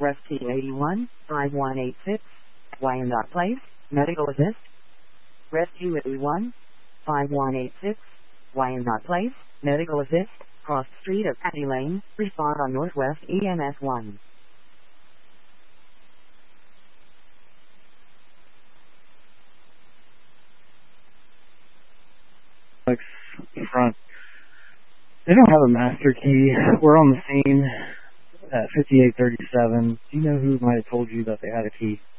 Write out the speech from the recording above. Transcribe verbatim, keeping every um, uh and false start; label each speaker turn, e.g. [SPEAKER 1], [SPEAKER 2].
[SPEAKER 1] Rescue eighty-one, five one eight six, Wyandotte Place, medical assist. Rescue eighty-one, five one eight six, Wyandotte Place, medical assist, cross street of Patty Lane, respond on Northwest E M S one.
[SPEAKER 2] Front. They don't have a master key. We're on the scene at fifty-eight thirty-seven. Do you know who might have told you that they had a key?